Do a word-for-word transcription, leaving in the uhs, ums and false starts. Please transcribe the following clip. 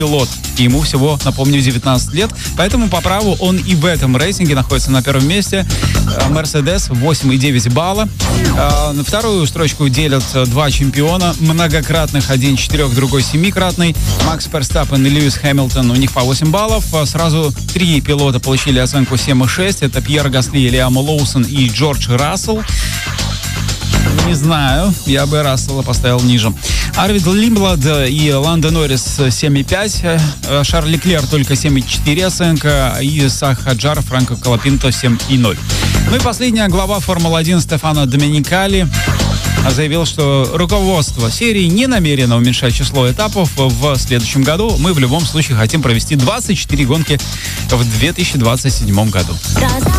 пилот. И ему всего, напомню, девятнадцать лет. Поэтому по праву он и в этом рейтинге находится на первом месте. Мерседес восемь и девять балла. На вторую строчку делят два чемпиона. Многократных. Один четырех, другой семикратный. Макс Ферстаппен и Льюис Хэмилтон. У них по восемь баллов. Сразу три пилота получили оценку семь и шесть. Это Пьер Гасли, Лиам Лоусон и Джордж Рассел. Не знаю, я бы Рассела поставил ниже. Арвид Лимблад и Ландо Норрис семь и пять, Шарль Леклер только семь и четыре оценка, и Сах Хаджар, Франко Колопинто семь и ноль. Ну и последняя глава Формулы один Стефано Доменикали заявил, что руководство серии не намерено уменьшать число этапов в следующем году. Мы в любом случае хотим провести двадцать четыре гонки в две тысячи двадцать седьмом году.